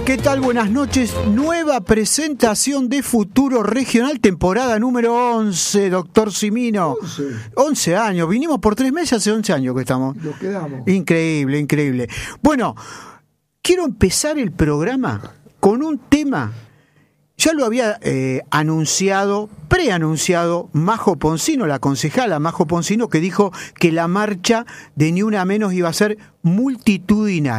¿Qué tal? Buenas noches. Nueva presentación de Futuro Regional, temporada número 11, doctor Cimino. 11 años. Vinimos por 3 meses, hace 11 años que estamos. Nos quedamos. Increíble, increíble. Bueno, quiero empezar el programa con un tema. Ya lo había preanunciado Majo Poncino, la concejala Majo Poncino, que dijo que la marcha de Ni Una Menos iba a ser multitudinaria.